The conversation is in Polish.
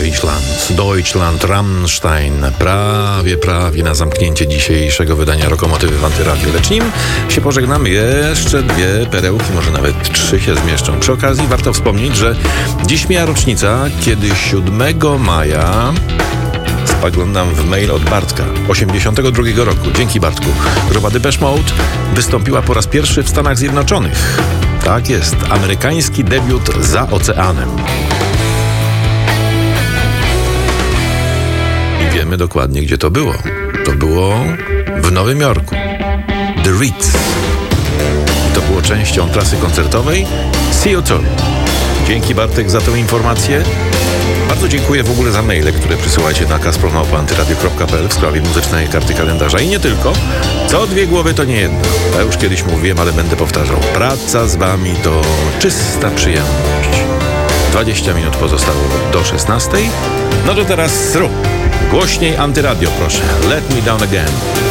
Deutschland, Rammstein. Prawie na zamknięcie dzisiejszego wydania Lokomotywy w Antyradiu. Lecz nim się pożegnamy, jeszcze dwie perełki, może nawet 3 się zmieszczą. Przy okazji warto wspomnieć, że dziś mija rocznica, kiedy 7 maja... Spoglądam w mail od Bartka. 82 roku. Dzięki, Bartku. Grupa Depeche Mode wystąpiła po raz pierwszy w Stanach Zjednoczonych. Tak jest. Amerykański debiut za oceanem. I wiemy dokładnie, gdzie to było. To było w Nowym Jorku. The Ritz. I to było częścią trasy koncertowej CO Tour. Dzięki, Bartek, za tę informację. Bardzo dziękuję w ogóle za maile, które przysyłacie na kasprow@antyradio.pl w sprawie muzycznej karty kalendarza. I nie tylko. Co 2 głowy to nie jedna. Ja już kiedyś mówiłem, ale będę powtarzał. Praca z wami to czysta przyjemność. 20 minut pozostało do 16. No to teraz głośniej Antyradio, proszę. Let me down again.